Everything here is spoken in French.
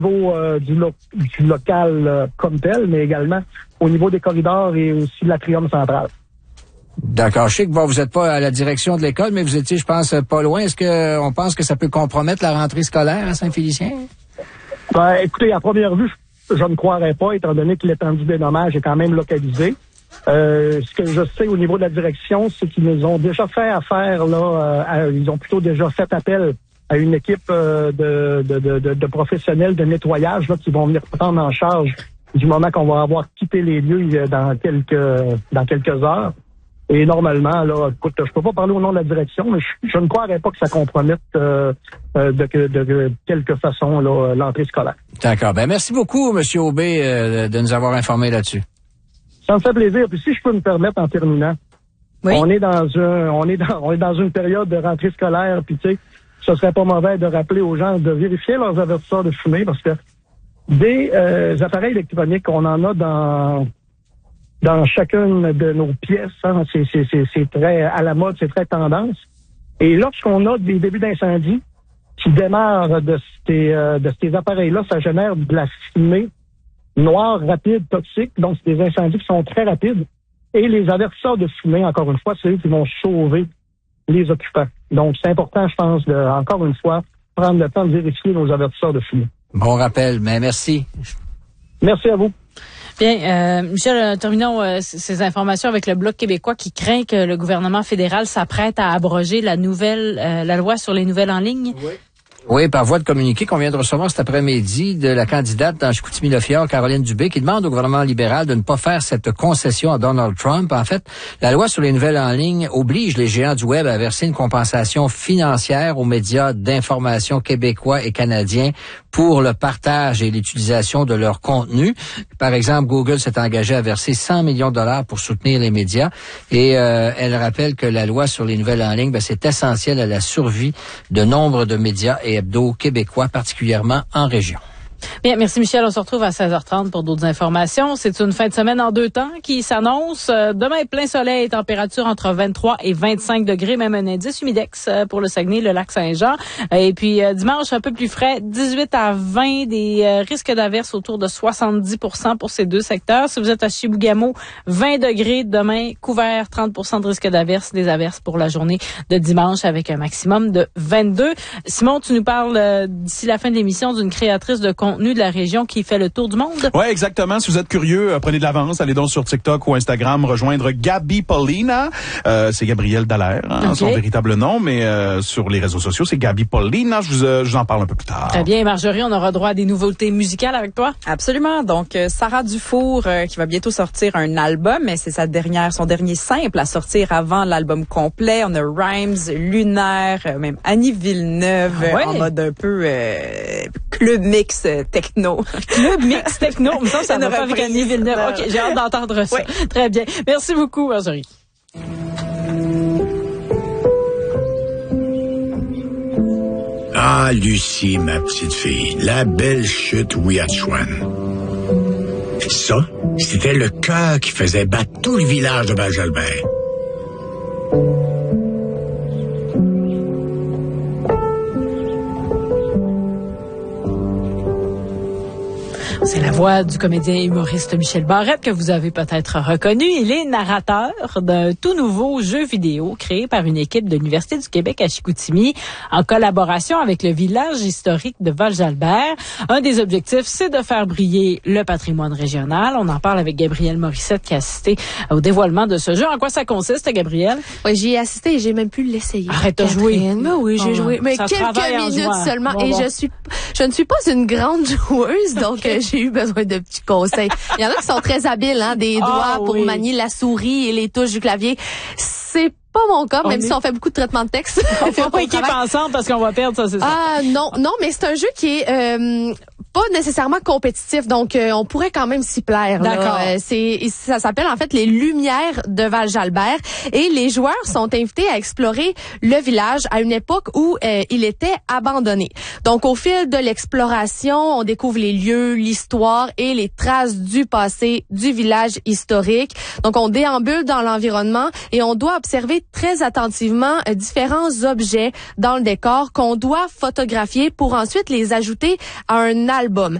niveau du local comme tel, mais également au niveau des corridors et aussi de l'atrium central. D'accord. Je sais que vous n'êtes pas à la direction de l'école, mais vous étiez, je pense, pas loin. Est-ce qu'on pense que ça peut compromettre la rentrée scolaire à Saint-Félicien? Ben, écoutez, à première vue, je ne croirais pas, étant donné que l'étendue des dommages est quand même localisée. Ce que je sais au niveau de la direction, c'est qu'ils nous ont déjà fait affaire, ils ont plutôt déjà fait appel à une équipe de professionnels de nettoyage là, qui vont venir prendre en charge du moment qu'on va avoir quitté les lieux dans quelques heures. Et normalement, là, écoute, je peux pas parler au nom de la direction, mais je ne croirais pas que ça compromette de quelque façon là, l'entrée scolaire. D'accord. Ben merci beaucoup, M. Aubé, de nous avoir informés là-dessus. Ça me fait plaisir. Puis si je peux me permettre en terminant, oui. On est dans une période de rentrée scolaire, puis tu sais, ce serait pas mauvais de rappeler aux gens de vérifier leurs avertisseurs de fumée, parce que des appareils électroniques, on en a dans chacune de nos pièces, hein, c'est très à la mode, c'est très tendance. Et lorsqu'on a des débuts d'incendie qui démarrent de ces appareils-là, ça génère de la fumée noire, rapide, toxique. Donc, c'est des incendies qui sont très rapides. Et les avertisseurs de fumée, encore une fois, c'est eux qui vont sauver les occupants. Donc, c'est important, je pense, de, encore une fois, prendre le temps de vérifier nos avertisseurs de fumée. Bon rappel, mais merci. Merci à vous. Bien, Michel, terminons ces informations avec le Bloc québécois qui craint que le gouvernement fédéral s'apprête à abroger la loi sur les nouvelles en ligne. Oui. Oui, par voie de communiqué qu'on vient de recevoir cet après-midi de la candidate dans Chicoutimi-Le-Fjord, Caroline Dubé, qui demande au gouvernement libéral de ne pas faire cette concession à Donald Trump. En fait, la loi sur les nouvelles en ligne oblige les géants du web à verser une compensation financière aux médias d'information québécois et canadiens pour le partage et l'utilisation de leur contenu. Par exemple, Google s'est engagé à verser 100 millions de dollars pour soutenir les médias et elle rappelle que la loi sur les nouvelles en ligne, c'est essentiel à la survie de nombre de médias et hebdo québécois, particulièrement en région. Bien, merci Michel. On se retrouve à 16h30 pour d'autres informations. C'est une fin de semaine en deux temps qui s'annonce. Demain, plein soleil, température entre 23 et 25 degrés, même un indice humidex pour le Saguenay, le lac Saint-Jean. Et puis dimanche, un peu plus frais, 18 à 20, des risques d'averses autour de 70% pour ces deux secteurs. Si vous êtes à Chibougamau, 20 degrés demain, couvert, 30% de risque d'averses, des averses pour la journée de dimanche avec un maximum de 22. Simon, tu nous parles d'ici la fin de l'émission d'une créatrice de contenu de la région qui fait le tour du monde. Oui, exactement. Si vous êtes curieux, prenez de l'avance. Allez donc sur TikTok ou Instagram rejoindre Gabi Paulina. C'est Gabrielle Dallaire, okay. Son véritable nom, mais sur les réseaux sociaux, c'est Gabi Paulina. Je vous en parle un peu plus tard. Très bien. Marjorie, on aura droit à des nouveautés musicales avec toi? Absolument. Donc, Sarah Dufour, qui va bientôt sortir un album, mais c'est son dernier simple à sortir avant l'album complet. On a Rhymes, Lunaire, même Annie Villeneuve, en mode un peu club mix techno. Club mix techno. Il me semble que ça va pas avec Annie Villeneuve. OK, j'ai hâte d'entendre ça. Oui. Très bien. Merci beaucoup, Marjorie. Ah, Lucie, ma petite fille, la belle chute Ouiachuan. Ça, c'était le cœur qui faisait battre tout le village de Val-Jalbert. C'est la voix du comédien et humoriste Michel Barrette que vous avez peut-être reconnu. Il est narrateur d'un tout nouveau jeu vidéo créé par une équipe de l'Université du Québec à Chicoutimi en collaboration avec le village historique de Val-Jalbert. Un des objectifs, c'est de faire briller le patrimoine régional. On en parle avec Gabrielle Morissette qui a assisté au dévoilement de ce jeu. En quoi ça consiste, Gabrielle? Oui, j'y ai assisté et j'ai même pu l'essayer. Arrête de jouer. Mais oui, j'ai joué. Mais quelques minutes seulement. Et je ne suis pas une grande joueuse, donc j'ai eu besoin de petits conseils. Il y en a qui sont très habiles, des doigts pour manier la souris et les touches du clavier. C'est pas mon cas, même si on fait beaucoup de traitements de texte. On fait pas équipe ensemble parce qu'on va perdre, ça, c'est ça. Ah, non, mais c'est un jeu qui est pas nécessairement compétitif, donc on pourrait quand même s'y plaire. D'accord. Ça s'appelle en fait les Lumières de Val-Jalbert et les joueurs sont invités à explorer le village à une époque où il était abandonné. Donc au fil de l'exploration, on découvre les lieux, l'histoire et les traces du passé du village historique. Donc on déambule dans l'environnement et on doit observer regarder très attentivement différents objets dans le décor qu'on doit photographier pour ensuite les ajouter à un album.